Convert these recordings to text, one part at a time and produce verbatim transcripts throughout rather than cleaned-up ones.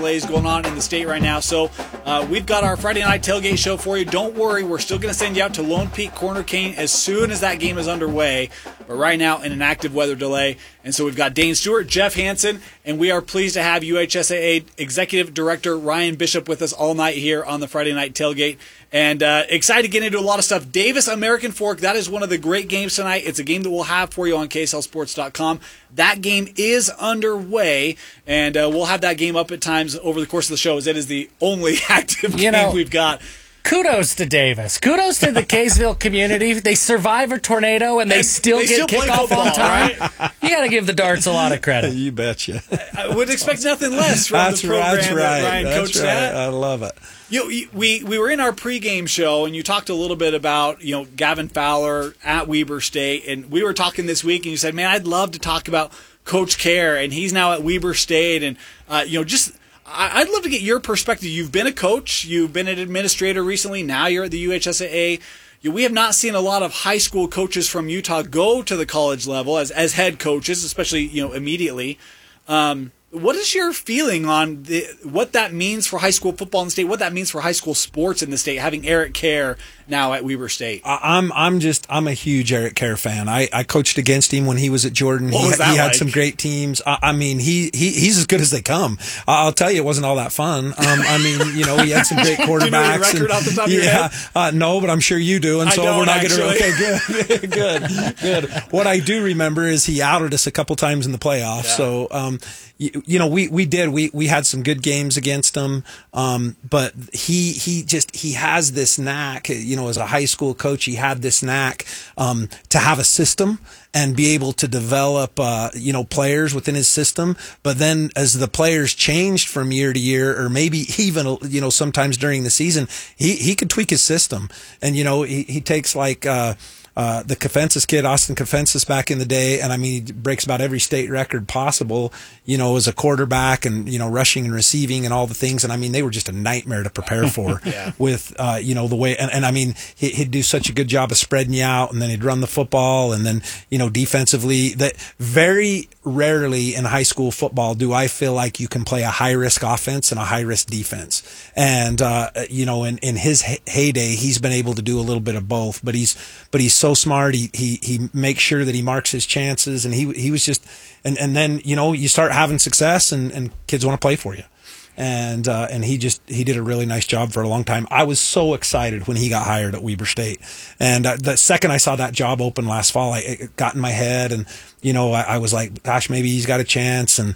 delays going on in the state right now. So uh, we've got our Friday night tailgate show for you. Don't worry, we're still going to send you out to Lone Peak Corner Cane as soon as that game is underway. But right now, in an active weather delay. And so we've got Dane Stewart, Jeff Hansen, and we are pleased to have U H S A A Executive Director Ryan Bishop with us all night here on the Friday night tailgate. And uh, excited to get into a lot of stuff. Davis American Fork, that is one of the great games tonight. It's a game that we'll have for you on K S L sports dot com. That game is underway, and uh, we'll have that game up at times over the course of the show, as it is the only active you game know, we've got. Kudos to Davis. Kudos to the Kaysville community. They survive a tornado, and they And still they get still kickoff football, on time. right? You got to give the Darts a lot of credit. You betcha. I would expect nothing less from That's the program right. That's that right. Ryan That's coached right. at. I love it. You, you, we we were in our pregame show, and you talked a little bit about you know Gavin Fowler at Weber State, and we were talking this week, and you said, "Man, I'd love to talk about Coach Kerr, and he's now at Weber State, and uh, you know just." I'd love to get your perspective. You've been a coach. You've been an administrator recently. Now you're at the U H S A A. We have not seen a lot of high school coaches from Utah go to the college level as as head coaches, especially you know immediately. Um, what is your feeling on the, what that means for high school football in the state? What that means for high school sports in the state? Having Eric Kerr now at Weber State. I'm I'm just I'm a huge Eric Kerr fan. I, I coached against him when he was at Jordan. What he was that he had like? some great teams. I, I mean he, he he's as good as they come. I'll tell you, it wasn't all that fun. Um, I mean you know he had some great quarterbacks. Do you know your record and, off the top of yeah, your head? Uh, no, but I'm sure you do. And I so don't, we're not going to. actually. Okay, good, good, good. What I do remember is he outed us a couple times in the playoffs. Yeah. So um, you, you know we we did we we had some good games against him. Um, but he he just he has this knack. You know, as a high school coach, he had this knack um, to have a system and be able to develop, uh, you know, players within his system. But then as the players changed from year to year, or maybe even, you know, sometimes during the season, he, he could tweak his system. And, you know, he, he takes like, uh, Uh, the Kafensis kid, Austin Kafensis, back in the day, and I mean, he breaks about every state record possible, you know, as a quarterback and, you know, rushing and receiving and all the things. And I mean, they were just a nightmare to prepare for yeah. with, uh, you know, the way, and, and I mean, he, he'd do such a good job of spreading you out, and then he'd run the football, and then, you know, defensively, that very rarely in high school football do I feel like you can play a high risk offense and a high risk defense. And, uh, you know, in, in his heyday, he's been able to do a little bit of both, but he's, but he's so smart. He, he, he makes sure that he marks his chances, and he, he was just, and, and then, you know, you start having success, and, and kids want to play for you. And, uh, and he just, he did a really nice job for a long time. I was so excited when he got hired at Weber State. And uh, the second I saw that job open last fall, I, it got in my head, and, you know, I, I was like, gosh, maybe he's got a chance. And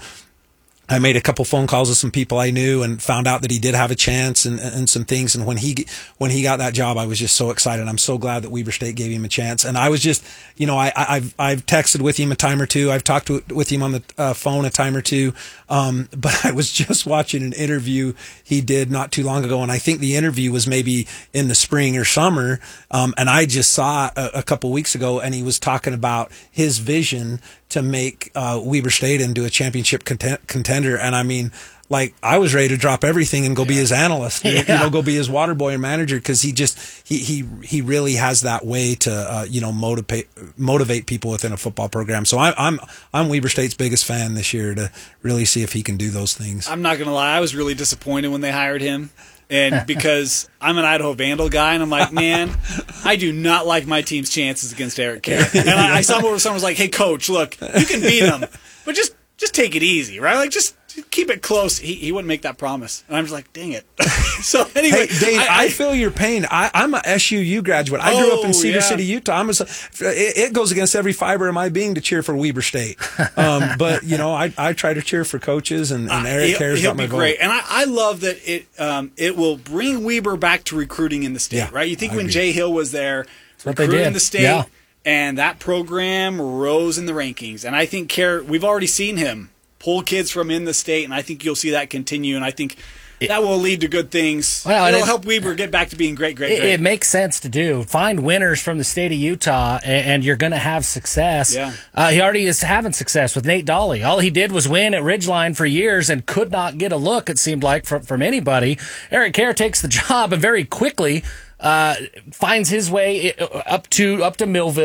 I made a couple phone calls with some people I knew and found out that he did have a chance and, and some things. And when he, when he got that job, I was just so excited. I'm so glad that Weber State gave him a chance. And I was just, you know, I, I've, I've texted with him a time or two. I've talked to, with him on the uh, phone a time or two. Um, but I was just watching an interview he did not too long ago. And I think the interview was maybe in the spring or summer. Um, and I just saw a, a couple weeks ago, and he was talking about his vision to make uh, Weber State into a championship content- contender. And I mean, like, I was ready to drop everything and go yeah. be his analyst, yeah. you know, go be his water boy and manager, because he just, he, he, he really has that way to, uh, you know, motivate, motivate people within a football program. So I, I'm, I'm Weber State's biggest fan this year, to really see if he can do those things. I'm not going to lie. I was really disappointed when they hired him. And because I'm an Idaho Vandal guy, and I'm like, man, I do not like my team's chances against Eric Kerr. And I, I saw him over, someone was like, hey, coach, look, you can beat them, but just just take it easy, right? Like, just keep it close. He he wouldn't make that promise. And I'm just like, dang it. So anyway. Hey, Dave, I, I, I feel your pain. I, I'm a S U U graduate. I grew oh, up in Cedar yeah. City, Utah. I'm a, it, it goes against every fiber of my being to cheer for Weber State. Um, but, you know, I, I try to cheer for coaches, and, and Eric uh, Kerr's got my vote. Great. And I, I love that it um, it will bring Weber back to recruiting in the state, yeah, right? You think I when agree. Jay Hill was there, That's recruiting the state, yeah. and that program rose in the rankings. And I think Kerr, we've already seen him pull kids from in the state, and I think you'll see that continue, and I think that will lead to good things. Well, It'll it, help Weber get back to being great, great, it, great. It makes sense to do. Find winners from the state of Utah, and, and you're going to have success. Yeah. Uh, he already is having success with Nate Dolly. All he did was win at Ridgeline for years and could not get a look, it seemed like, from, from anybody. Eric Kerr takes the job and very quickly uh, finds his way up to up to Millville.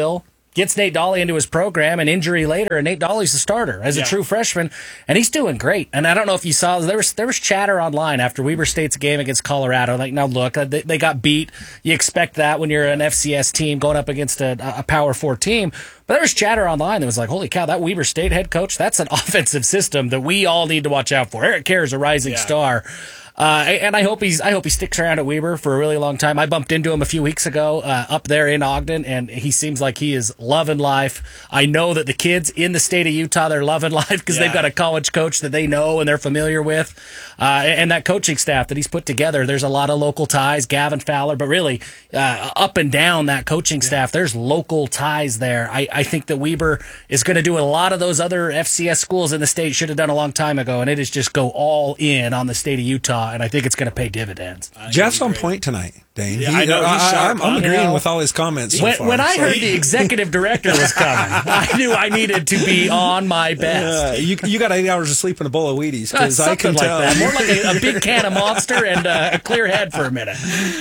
gets Nate Dolly into his program, an injury later, and Nate Dolly's the starter as Yeah. a true freshman, and he's doing great. And I don't know if you saw, there was there was chatter online after Weber State's game against Colorado. Like, now look, they, they got beat. You expect that when you're an F C S team going up against a, a Power Four team. But there was chatter online that was like, holy cow, that Weber State head coach, that's an offensive system that we all need to watch out for. Eric Kerr is a rising Yeah. star. Uh, and I hope he's I hope he sticks around at Weber for a really long time. I bumped into him a few weeks ago uh, up there in Ogden, and he seems like he is loving life. I know that the kids in the state of Utah, they're loving life because Yeah. they've got a college coach that they know and they're familiar with. Uh, and that coaching staff that he's put together, there's a lot of local ties, Gavin Fowler, but really uh, up and down that coaching staff, there's local ties there. I, I think that Weber is going to do a lot of those other F C S schools in the state should have done a long time ago, and it is just go all in on the state of Utah, and I think it's going to pay dividends. Jeff's on point tonight, Dane. Yeah, I know, he's I, sharp, I'm, I'm huh? agreeing You know, with all his comments so When, far. when I So- heard the executive director was coming, I knew I needed to be on my best. Uh, you you got eight hours of sleep and a bowl of Wheaties Uh, because I something can like tell. that. More like a, a big can of Monster and uh, a clear head for a minute.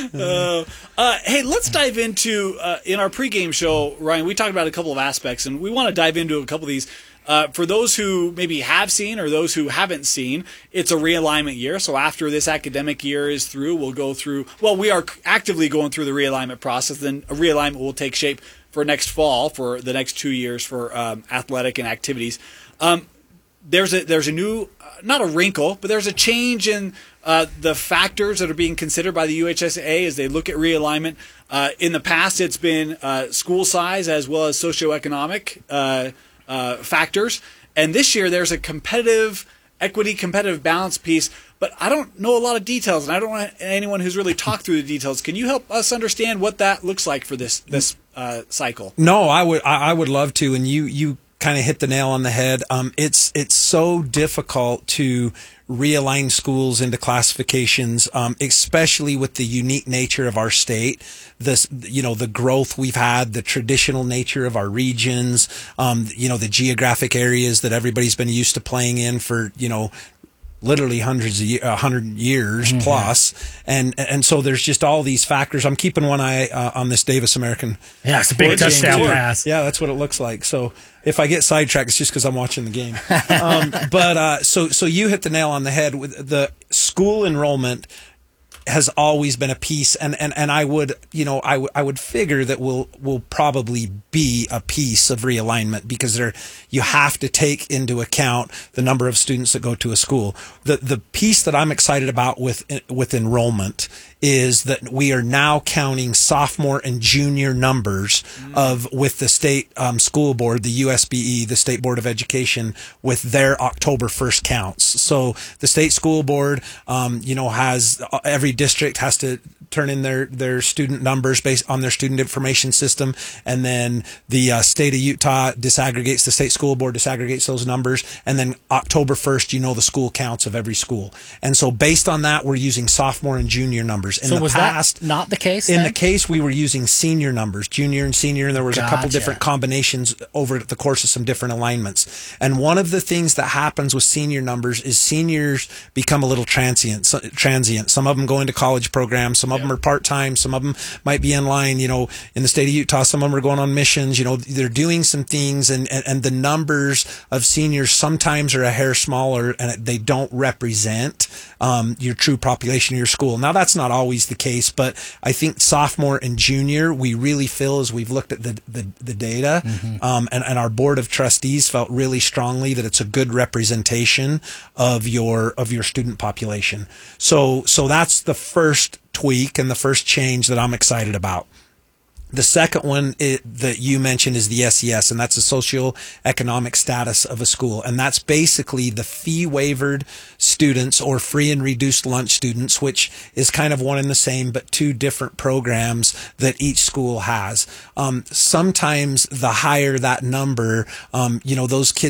Uh, hey, let's dive into, uh, in our pregame show, Ryan, we talked about a couple of aspects, and we want to dive into a couple of these. Uh, for those who maybe have seen or those who haven't seen, it's a realignment year. So after this academic year is through, we'll go through, well, we are actively going through the realignment process. Then a realignment will take shape for next fall, for the next two years for um, athletic and activities. Um, there's a there's a new, uh, not a wrinkle, but there's a change in uh, the factors that are being considered by the U H S A as they look at realignment. Uh, in the past, it's been uh, school size as well as socioeconomic uh, uh, factors, and this year there's a competitive equity, competitive balance piece. But I don't know a lot of details, and I don't want anyone who's really talked through the details. Can you help us understand what that looks like for this this uh, cycle? No, I would I, I would love to, and you you kind of hit the nail on the head. Um, it's it's so difficult to realign schools into classifications, um, especially with the unique nature of our state. This, you know, the growth we've had, the traditional nature of our regions, um, you know, the geographic areas that everybody's been used to playing in for, you know, literally hundreds of years, uh, hundred years mm-hmm. plus, and and so there's just all these factors. I'm keeping one eye uh, on this Davis American. Yeah, it's a big touchdown pass. Yeah, that's what it looks like. So if I get sidetracked, it's just because I'm watching the game. um, but uh, so so you hit the nail on the head with the school enrollment. Has always been a piece, and, and, and I would, you know, I, w- I would figure that will will probably be a piece of realignment because there you have to take into account the number of students that go to a school. The the piece that I'm excited about with with enrollment is that we are now counting sophomore and junior numbers mm. of with the state um, school board, the U S B E, the State Board of Education, with their October first counts. So the state school board, um, you know, has every district has to turn in their, their student numbers based on their student information system. And then the uh, state of Utah disaggregates, the state school board disaggregates those numbers. And then October first, you know, the school counts of every school. And so based on that, we're using sophomore and junior numbers. In so the was past, that not the case? In then? the case, we were using senior numbers, junior and senior, and there was Gotcha. a couple different combinations over the course of some different alignments. And one of the things that happens with senior numbers is seniors become a little transient. So, transient. Some of them go into college programs. Some of yeah. them are part-time. Some of them might be in line, you know, in the state of Utah. Some of them are going on missions. You know, they're doing some things, and, and, and the numbers of seniors sometimes are a hair smaller, and they don't represent um, your true population of your school. Now, that's not always the case, but I think sophomore and junior, we really feel as we've looked at the the, the data, mm-hmm. um, and, and our board of trustees felt really strongly that it's a good representation of your of your student population. So so that's the first tweak and the first change that I'm excited about. The second one it, that you mentioned is the S E S, and that's the socioeconomic status of a school. And that's basically the fee-waivered students or free and reduced lunch students, which is kind of one and the same, but two different programs that each school has. Um, sometimes the higher that number, um, you know, those kids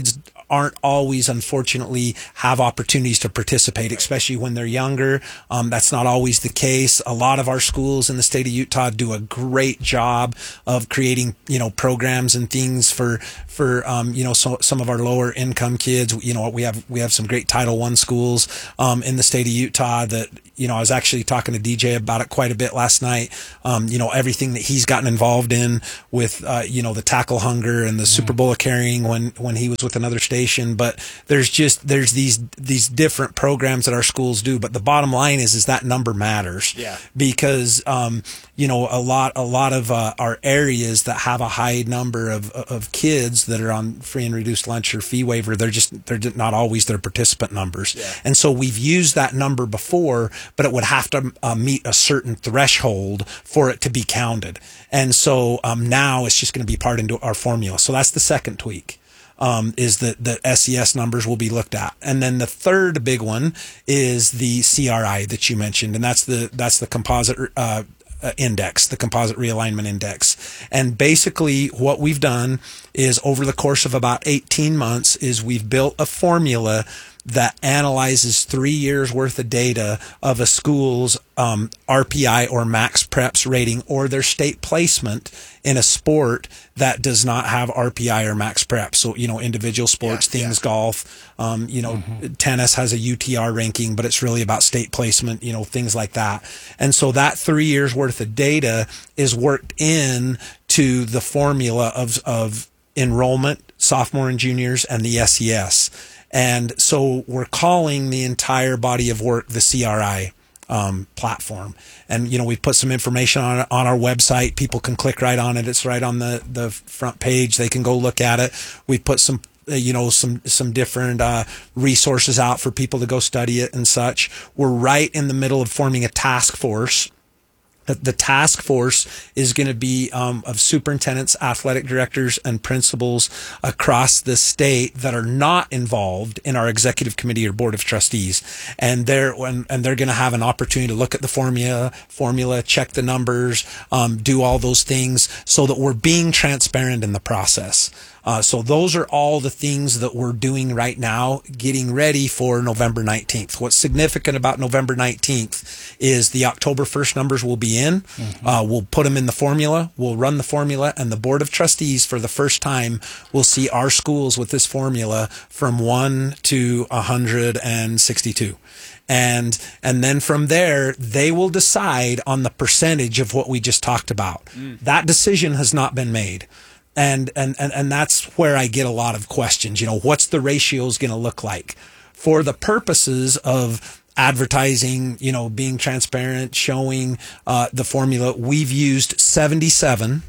aren't always, unfortunately, have opportunities to participate, especially when they're younger. Um, that's not always the case. A lot of our schools in the state of Utah do a great job of creating, you know, programs and things for, for, um, you know, so, some of our lower income kids. You know, we have, we have some great Title One schools, um, in the state of Utah that, you know, I was actually talking to D J about it quite a bit last night. Um, you know, everything that he's gotten involved in with, uh, you know, the tackle hunger and the mm-hmm. Super Bowl of carrying when, when he was with another station. But there's just, there's these, these different programs that our schools do. But the bottom line is, is that number matters. Yeah. Because, um, you know, a lot, a lot of, uh, our areas that have a high number of, of kids that are on free and reduced lunch or fee waiver, they're just, they're not always their participant numbers. Yeah. And so we've used that number before, but it would have to uh, meet a certain threshold for it to be counted. And so um, now it's just going to be part into our formula. So that's the second tweak, um, is that the S E S numbers will be looked at. And then the third big one is the C R I that you mentioned, and that's the that's the composite uh, uh, index, the composite realignment index. And basically what we've done is, over the course of about eighteen months, is we've built a formula that analyzes three years worth of data of a school's um, R P I or max preps rating, or their state placement in a sport that does not have R P I or max preps. So, you know, individual sports, yeah, things, yeah. golf, um, you know, mm-hmm. tennis has a U T R ranking, but it's really about state placement, you know, things like that. And so that three years worth of data is worked in to the formula of, of enrollment, sophomore and juniors, and the S E S. And so we're calling the entire body of work the C R I um, platform. And, you know, we've put some information on on our website. People can click right on it. It's right on the, the front page. They can go look at it. We've put some, you know, some, some different uh, resources out for people to go study it and such. We're right in the middle of forming a task force. The task force is going to be um, of superintendents, athletic directors, and principals across the state that are not involved in our executive committee or board of trustees, and they're and, and they're going to have an opportunity to look at the formula, formula, check the numbers, um, do all those things, so that we're being transparent in the process. Uh, so those are all the things that we're doing right now, getting ready for November nineteenth. What's significant about November nineteenth is the October first numbers will be in. Mm-hmm. Uh, we'll put them in the formula. We'll run the formula, and the Board of Trustees, for the first time, will see our schools with this formula from one to one hundred sixty-two. And and then from there, they will decide on the percentage of what we just talked about. Mm. That decision has not been made. And, and, and, and that's where I get a lot of questions. You know, what's the ratios going to look like? For the purposes of advertising, you know, being transparent, showing uh, the formula, we've used seventy-seven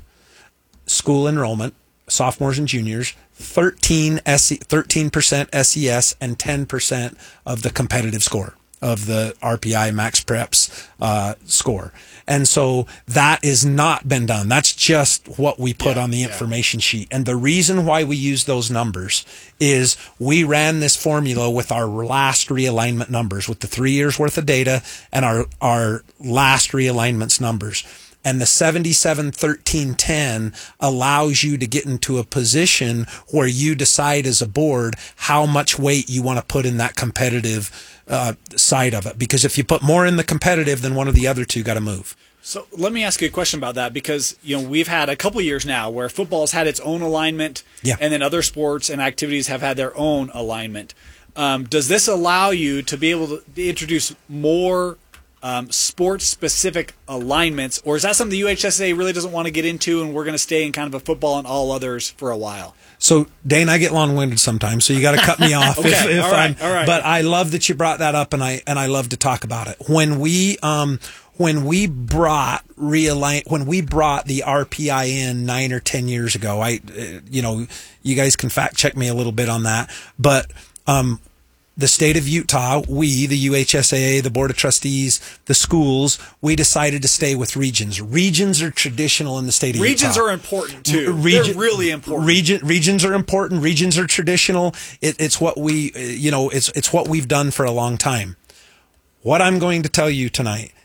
school enrollment, sophomores and juniors, thirteen percent S E S, and ten percent of the competitive score of the R P I Max Preps uh, score. And so that has not been done. That's just what we put yeah, on the information yeah. sheet. And the reason why we use those numbers is we ran this formula with our last realignment numbers, with the three years worth of data and our, our last realignments numbers. And the seventy-seven thirteen ten allows you to get into a position where you decide as a board how much weight you want to put in that competitive uh, side of it. Because if you put more in the competitive, then one of the other two got to move. So let me ask you a question about that, because, you know, we've had a couple years now where football has had its own alignment, yeah. and then other sports and activities have had their own alignment. Um, does this allow you to be able to introduce more Um, sports-specific alignments, or is that something the U H S A really doesn't want to get into, and we're going to stay in kind of a football and all others for a while? So, Dane, I get long-winded sometimes, so you got to cut me off. okay, if, if all right, I'm, all right. But I love that you brought that up, and I and I love to talk about it. When we um when we brought realign when we brought the R P I in nine or ten years ago, I uh, you know you guys can fact check me a little bit on that, but um. The state of Utah, we, the U H S A A, the Board of Trustees, the schools, we decided to stay with regions. Regions are traditional in the state of regions Utah. Regions are important, too. Region, They're really important. Region, regions are important. Regions are traditional. It, it's what we, you know, it's it's what we've done for a long time. What I'm going to tell you tonight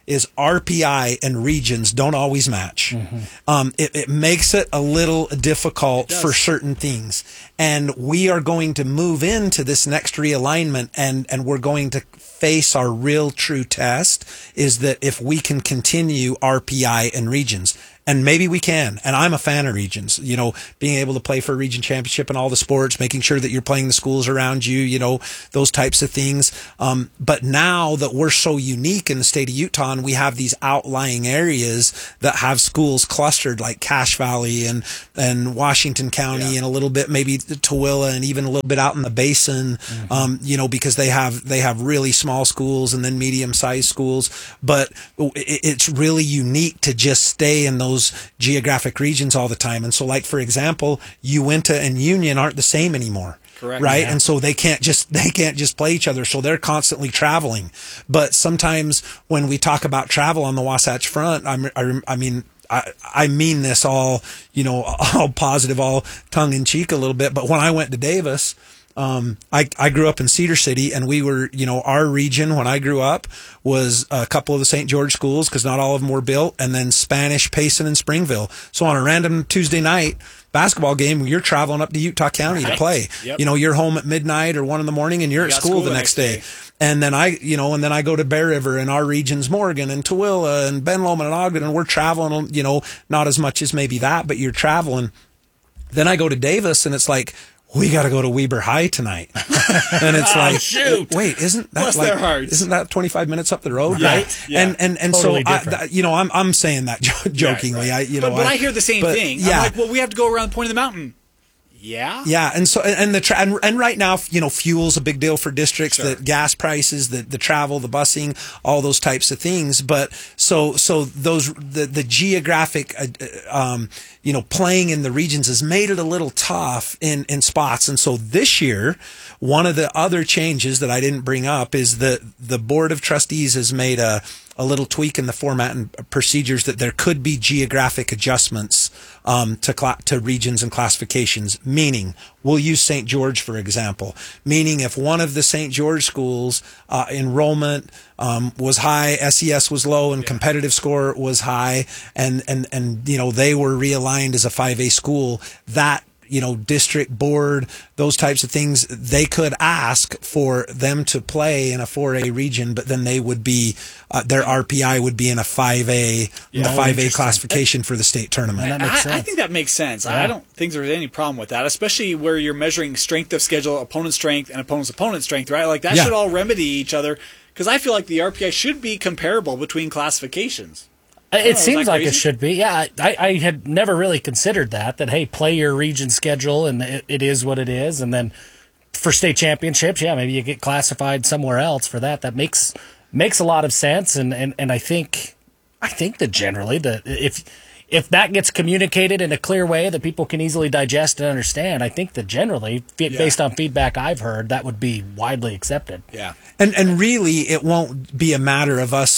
is R P I and regions don't always match. Mm-hmm. Um, it, it makes it a little difficult for certain things. And we are going to move into this next realignment, and, and we're going to face our real true test is that if we can continue R P I and regions. And maybe we can. And I'm a fan of regions, you know, being able to play for a region championship in all the sports, making sure that you're playing the schools around you, you know, those types of things. Um, but now that we're so unique in the state of Utah and we have these outlying areas that have schools clustered like Cache Valley and, and Washington County yeah. and a little bit maybe Tooele and even a little bit out in the basin, mm-hmm. um, you know, because they have, they have really small schools and then medium sized schools. But it, it's really unique to just stay in those geographic regions all the time. And so like, for example, Uinta and Union aren't the same anymore. Correct. Right. Yeah. And so they can't just, they can't just play each other. So they're constantly traveling. But sometimes when we talk about travel on the Wasatch Front, I'm, I, I mean, I, I mean this all, you know, all positive, all tongue in cheek a little bit. But when I went to Davis, Um, I, I grew up in Cedar City, and we were, you know, our region when I grew up was a couple of the Saint George schools, because not all of them were built, and then Spanish, Payson, and Springville. So on a random Tuesday night basketball game, you're traveling up to Utah County right. to play. Yep. You know, you're home at midnight or one in the morning, and you're you at school, school the next day. day. And then I, you know, and then I go to Bear River, and our region's Morgan and Tooele and Ben Lomond and Ogden, and we're traveling, you know, not as much as maybe that, but you're traveling. Then I go to Davis, and it's like, we got to go to Weber High tonight. And it's like, shoot. wait, isn't that Bless like, their hearts. isn't that twenty-five minutes up the road? Yeah. Right. Yeah. And, and, and totally so, I, that, you know, I'm, I'm saying that jokingly. Yeah, right. I, you know, but, but I, I hear the same but, thing. Yeah. I'm like, well, we have to go around the point of the mountain. Yeah. Yeah. And so, and the, tra- and, and right now, you know, fuel's a big deal for districts, Sure. the gas prices, the, the travel, the busing, all those types of things. But so, so those, the, the geographic, uh, um, you know, playing in the regions has made it a little tough in, in spots. And so this year, one of the other changes that I didn't bring up is that the Board of Trustees has made a, a little tweak in the format and procedures that there could be geographic adjustments um, to cl- to regions and classifications. Meaning, we'll use Saint George for example. Meaning, if one of the Saint George schools uh, enrollment um, was high, S E S was low, and yeah. competitive score was high, and and and you know they were realigned as a five A school, that, you know, district board, those types of things, they could ask for them to play in a four A region, but then they would be, uh, their R P I would be in a five A, yeah, a five A classification for the state tournament. That makes I, sense. I think that makes sense. Yeah. I don't think there's any problem with that, especially where you're measuring strength of schedule, opponent strength, and opponent's opponent strength, right? Like that Yeah. should all remedy each other, because I feel like the R P I should be comparable between classifications. It Oh, seems like crazy? it should be. Yeah, I, I had never really considered that, that, hey, play your region schedule and it, it is what it is. And then for state championships, yeah, maybe you get classified somewhere else for that. That makes makes a lot of sense. And, and, and I think I think that generally that if if that gets communicated in a clear way that people can easily digest and understand, I think that generally, Yeah. based on feedback I've heard, that would be widely accepted. Yeah. And and really, it won't be a matter of us.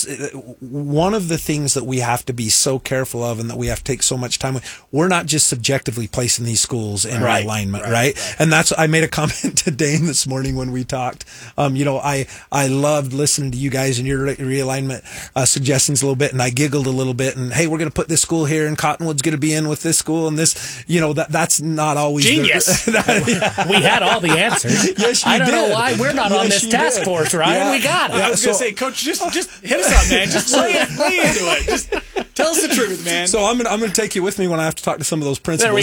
One of the things that we have to be so careful of, and that we have to take so much time with, we're not just subjectively placing these schools in Right, alignment, right, right, right? And that's, I made a comment to Dane this morning when we talked. Um, you know, I I loved listening to you guys and your re- realignment uh, suggestions a little bit, and I giggled a little bit. And hey, we're going to put this school here, and Cottonwood's going to be in with this school, and this. You know, that that's not always Genius. The, that, We had all the answers. Yes, you I don't know did. why we're not Yes, on this you task did. force, Ryan. Yeah. We got it. I was so- gonna say, Coach, just just hit us up, man. Just lay, lay into it. Just tell us the truth, man. So I'm gonna I'm gonna take you with me when I have to talk to some of those principals,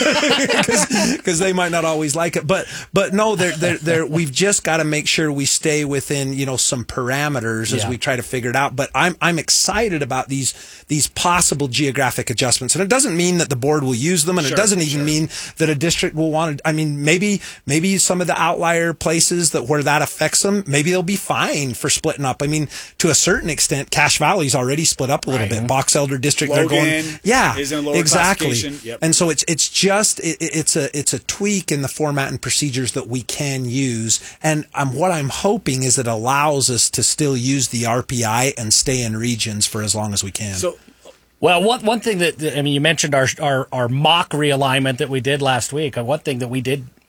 because they might not always like it. But but no, they're they're, they're we've just got to make sure we stay within, you know, some parameters as Yeah. we try to figure it out. But I'm I'm excited about these these possible geographic adjustments, and it doesn't mean that the board will use them, and Sure, it doesn't even sure. mean that a district will want to. I mean, maybe maybe some of the outlier places that where that affects them, maybe they'll be fine for splitting up. I mean, to a certain extent, Cache Valley's already split up a little Right. bit. Box Elder District, they're Logan going, yeah, is in a lower exactly. classification. Yep. And so it's it's just it, it's a it's a tweak in the format and procedures that we can use. And um, what I'm hoping is it allows us to still use the R P I and stay in regions for as long as we can. So Well, one one thing that I mean, you mentioned our our, our mock realignment that we did last week. And one thing that we did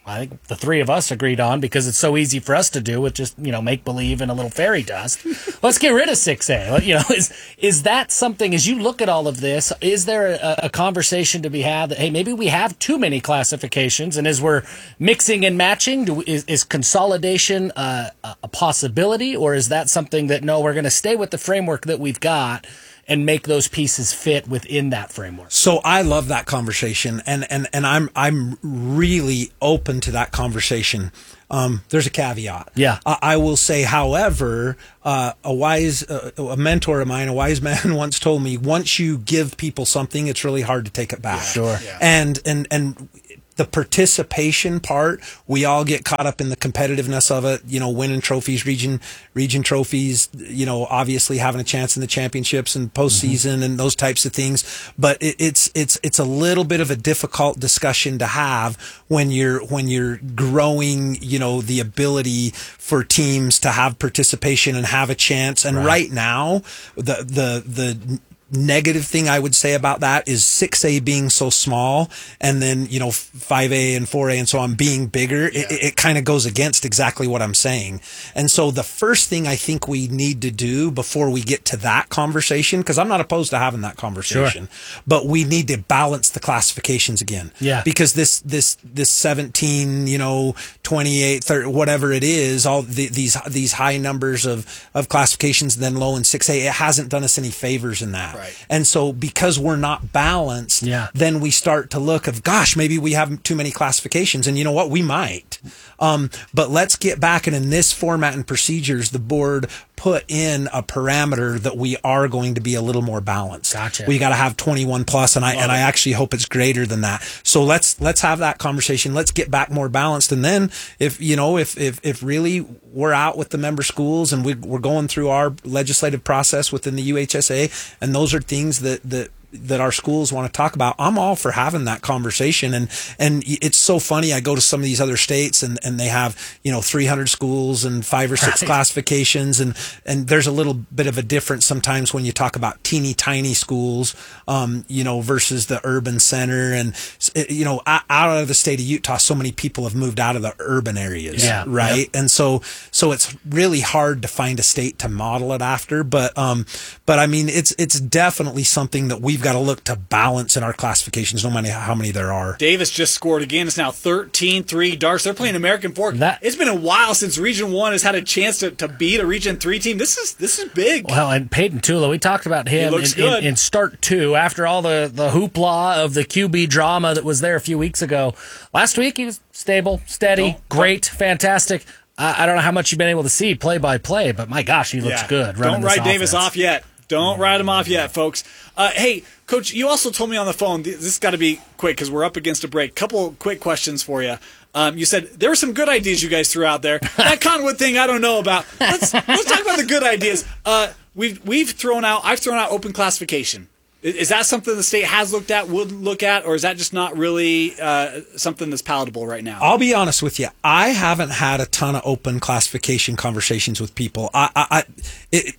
I think the three of us agreed on, because it's so easy for us to do with just, you know, make believe and a little fairy dust. Let's get rid of six A. You know, is is that something, as you look at all of this, is there a, a conversation to be had that, hey, maybe we have too many classifications, and as we're mixing and matching, do, is, is consolidation uh, a possibility, or is that something that, no, we're going to stay with the framework that we've got and make those pieces fit within that framework? So I love that conversation, and, and, and I'm I'm really open to that conversation. Um, there's a caveat. Yeah. I, I will say, however, uh, a wise uh, a mentor of mine, a wise man, once told me, once you give people something, it's really hard to take it back. Yeah, sure. Yeah. And and and. The participation part, we all get caught up in the competitiveness of it, you know, winning trophies, region, region trophies, you know, obviously having a chance in the championships and postseason mm-hmm. and those types of things. But it, it's, it's, it's a little bit of a difficult discussion to have when you're, when you're growing, you know, the ability for teams to have participation and have a chance. And right, right now, the, the, the, negative thing I would say about that is six A being so small, and then, you know, five A and four A and so on being bigger. Yeah. It, it kind of goes against exactly what I'm saying. And so the first thing I think we need to do before we get to that conversation, because I'm not opposed to having that conversation, sure. but we need to balance the classifications again. Yeah. Because this, this, this seventeen, you know, twenty-eight, thirty, whatever it is, all the, these, these high numbers of, of classifications and then low in six A, it hasn't done us any favors in that. Right. And so because we're not balanced, yeah. then we start to look of, gosh, maybe we have too many classifications. And you know what? We might. Um, but let's get back, and in this format and procedures, the board put in a parameter that we are going to be a little more balanced. Gotcha. We got to have twenty-one plus, and I Love and it. I actually hope it's greater than that. So let's let's have that conversation. Let's get back more balanced, and then if you know if if if really we're out with the member schools and we, we're going through our legislative process within the U H S A, and those are things that that. that our schools want to talk about, I'm all for having that conversation. And, and it's so funny. I go to some of these other states and, and they have, you know, three hundred schools and five or six right. classifications. And, and there's a little bit of a difference sometimes when you talk about teeny tiny schools, um, you know, versus the urban center. And, you know, out of the state of Utah, so many people have moved out of the urban areas, yeah. right? Yep. And so, so it's really hard to find a state to model it after. But, um, but I mean, it's, it's definitely something that we've got to look to balance in our classifications, no matter how many there are. Davis just scored again. It's now thirteen three. Darks, they're playing American Fork. That, it's been a while since Region one has had a chance to, to beat a Region three team. This is this is big. Well, and Peyton Tula, we talked about him in, in, in start two after all the, the hoopla of the Q B drama that was there a few weeks ago. Last week, he was stable, steady, no, great, fantastic. Uh, I don't know how much you've been able to see play by play, but my gosh, he looks yeah. good. Don't write Davis offense. off yet. Don't write him off yet, folks. Uh, hey, Coach, you also told me on the phone, this has got to be quick because we're up against a break. Couple quick questions for you. Um, you said there were some good ideas you guys threw out there. That Cottonwood thing, I don't know about. Let's let's talk about the good ideas. Uh, we've we've thrown out. I've thrown out open classification. Is, is that something the state has looked at, would look at, or is that just not really uh, something that's palatable right now? I'll be honest with you. I haven't had a ton of open classification conversations with people. I, I, I it.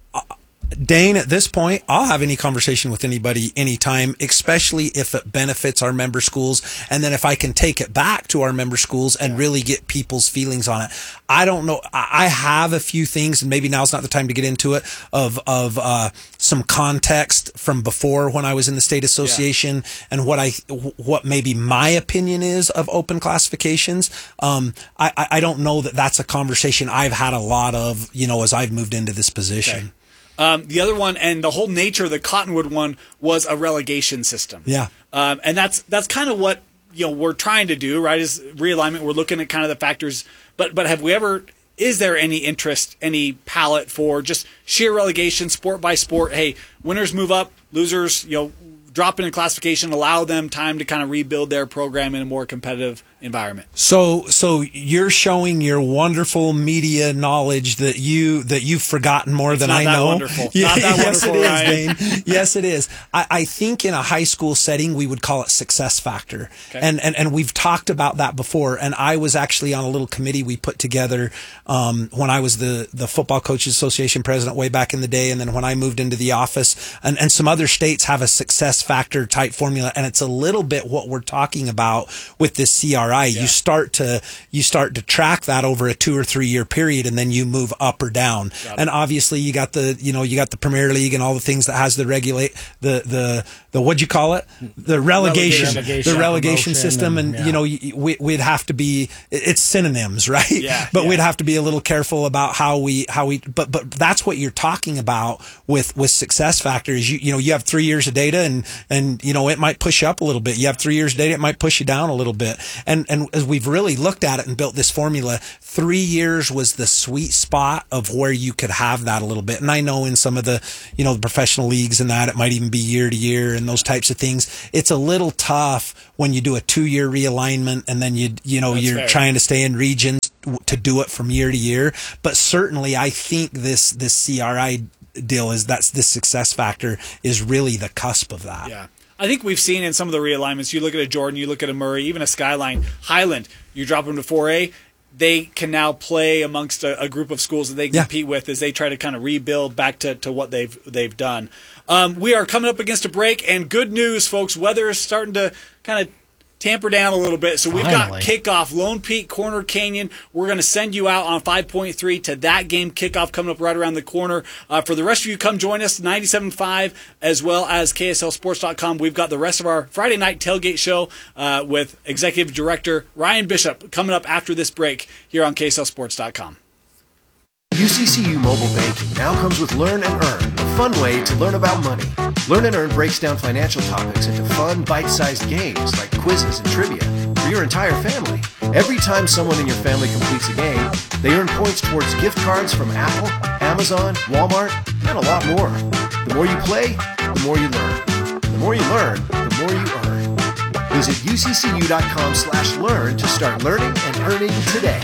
Dane, at this point, I'll have any conversation with anybody anytime, especially if it benefits our member schools. And then if I can take it back to our member schools and really get people's feelings on it. I don't know. I have a few things, and maybe now's not the time to get into it, of, of, uh, some context from before when I was in the state association yeah. and what I, what maybe my opinion is of open classifications. Um, I, I don't know that that's a conversation I've had a lot of, you know, as I've moved into this position. Okay. Um, the other one, and the whole nature of the Cottonwood one, was a relegation system. Yeah, um, and that's that's kind of what you know we're trying to do, right? Is realignment. We're looking at kind of the factors, but but have we ever? Is there any interest, any palate for just sheer relegation, sport by sport? Hey, winners move up, losers, you know, drop in classification, allow them time to kind of rebuild their program in a more competitive environment. So, so you're showing your wonderful media knowledge that you that you've forgotten more it's than not I that know. Wonderful. Yeah, not that yes, wonderful, it is, Dane. Yes, it is. I, I think in a high school setting we would call it success factor, okay. and and and we've talked about that before. And I was actually on a little committee we put together um, when I was the the Football Coaches Association president way back in the day, and then when I moved into the office, and and some other states have a success factor type formula, and it's a little bit what we're talking about with this C R R I, Yeah. you start to you start to track that over a two or three year period, and then you move up or down. And obviously, you got the you know you got the Premier League and all the things that has the regulate the the the what'd you call it the relegation, Relegation, the relegation promotion, system, and, and, yeah. you know y- we, we'd have to be it's synonyms, right? Yeah, but yeah. we'd have to be a little careful about how we how we but but that's what you're talking about with with success factors. You you know you have three years of data, and and you know it might push you up a little bit. You have three years of data, it might push you down a little bit. And and as we've really looked at it and built this formula, three years was the sweet spot of where you could have that a little bit. And I know in some of the you know the professional leagues and that it might even be year to year and those types of things. It's a little tough when you do a two year realignment and then you you know That's you're fair. trying to stay in regions to do it from year to year. But certainly I think this this C R I deal is that's this success factor is really the cusp of that. Yeah. I think we've seen in some of the realignments, you look at a Jordan, you look at a Murray, even a Skyline, Highland, you drop them to four A, they can now play amongst a, a group of schools that they Yeah. compete with as they try to kind of rebuild back to, to what they've they've done. Um, we are coming up against a break, and good news, folks, weather is starting to kind of tamper down a little bit. So we've Finally. got kickoff, Lone Peak, Corner Canyon. We're going to send you out on five point three to that game kickoff coming up right around the corner. Uh, for the rest of you, come join us, ninety-seven point five as well as K S L sports dot com. We've got the rest of our Friday night tailgate show uh, with Executive Director Ryan Bishop coming up after this break here on K S L sports dot com. U C C U Mobile Banking now comes with Learn and Earn, a fun way to learn about money. Learn and Earn breaks down financial topics into fun, bite-sized games like quizzes and trivia for your entire family. Every time someone in your family completes a game, they earn points towards gift cards from Apple, Amazon, Walmart, and a lot more. The more you play, the more you learn. The more you learn, the more you earn. Visit U C C U dot com slash learn to start learning and earning today.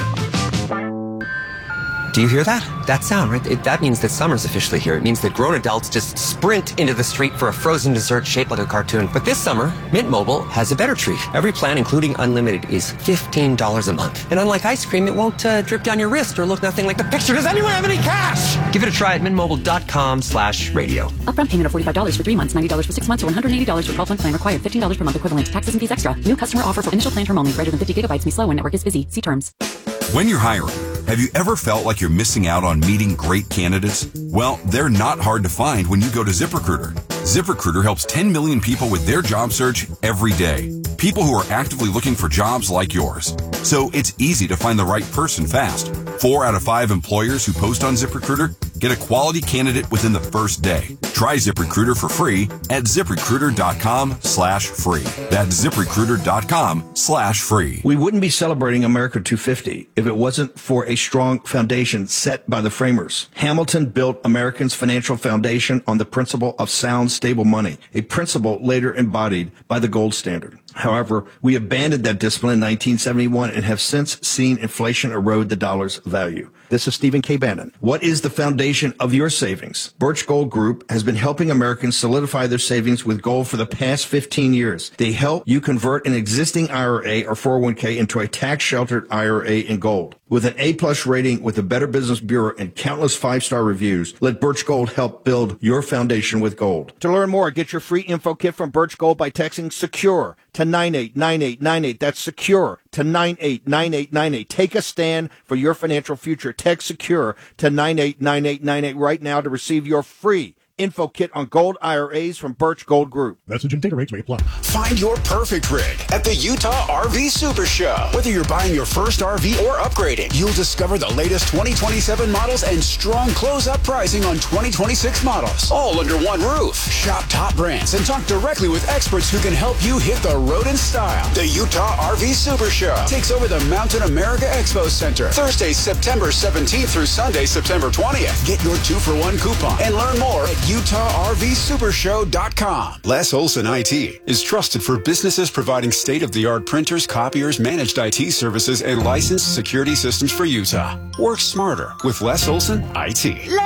Do you hear that? That sound, right? It, that means that summer's officially here. It means that grown adults just sprint into the street for a frozen dessert shaped like a cartoon. But this summer, Mint Mobile has a better treat. Every plan, including unlimited, is fifteen dollars a month. And unlike ice cream, it won't uh, drip down your wrist or look nothing like the picture. Does anyone have any cash? Give it a try at mintmobile.com slash radio. Upfront payment of forty-five dollars for three months, ninety dollars for six months, or one hundred eighty dollars for twelve month plan required. fifteen dollars per month equivalent. Taxes and fees extra. New customer offer for initial plan term only. Greater than fifty gigabytes may slow when network is busy. See terms. When you're hiring, have you ever felt like you're missing out on meeting great candidates? Well, they're not hard to find when you go to ZipRecruiter. ZipRecruiter helps ten million people with their job search every day. People who are actively looking for jobs like yours. So it's easy to find the right person fast. Four out of five employers who post on ZipRecruiter get a quality candidate within the first day. Try ZipRecruiter for free at ZipRecruiter.com slash free. That's ZipRecruiter.com slash free. We wouldn't be celebrating America two fifty if it wasn't for a strong foundation set by the framers. Hamilton built Americans' financial foundation on the principle of sound, stable money, a principle later embodied by the gold standard. However, we abandoned that discipline in nineteen seventy-one and have since seen inflation erode the dollar's value. This is Stephen K. Bannon. What is the foundation of your savings? Birch Gold Group has been helping Americans solidify their savings with gold for the past fifteen years. They help you convert an existing I R A or four oh one k into a tax-sheltered I R A in gold. With an A-plus rating with the Better Business Bureau and countless five-star reviews, let Birch Gold help build your foundation with gold. To learn more, get your free info kit from Birch Gold by texting SECURE to nine eight nine eight nine eight. That's SECURE to nine eight nine eight nine eight. Take a stand for your financial future. Text SECURE to nine eight nine eight nine eight right now to receive your free info kit on gold I R As from Birch Gold Group. Message and data rates may apply. Find your perfect rig at the Utah R V Super Show. Whether you're buying your first R V or upgrading, you'll discover the latest twenty twenty-seven models and strong close-up pricing on twenty twenty-six models, all under one roof. Shop top brands and talk directly with experts who can help you hit the road in style. The Utah R V Super Show takes over the Mountain America Expo Center Thursday, September seventeenth through Sunday, September twentieth. Get your two-for-one coupon and learn more at Utah R V Super Show dot com. Les Olson I T is trusted for businesses providing state-of-the-art printers, copiers, managed I T services, and licensed security systems for Utah. Work smarter with Les Olson I T.